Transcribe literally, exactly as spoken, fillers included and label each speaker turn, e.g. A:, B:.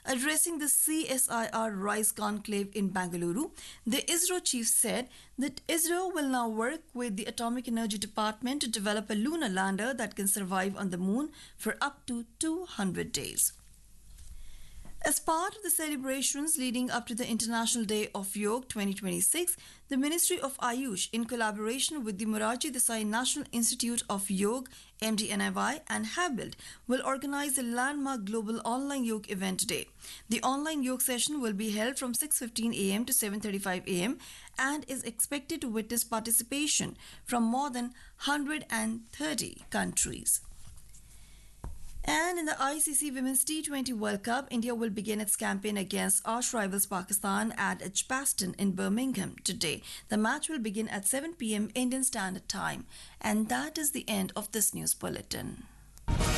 A: Addressing the C S I R Rise Conclave in Bangalore, the ISRO chief said that ISRO will now work with the Atomic Energy Department to develop a lunar lander that can survive on the moon for up to two hundred days. As part of the celebrations leading up to the International Day of Yoga twenty twenty-six, the Ministry of Ayush, in collaboration with the Morarji Desai National Institute of Yoga, M D N I Y, and Habild, will organize a landmark global online yoga event today. The online yoga session will be held from six fifteen a m to seven thirty-five a m and is expected to witness participation from more than one hundred thirty countries. And in the I C C Women's T twenty World Cup, India will begin its campaign against arch rivals Pakistan at Edgbaston in Birmingham today. The match will begin at seven p m Indian Standard Time. And that is the end of this news bulletin.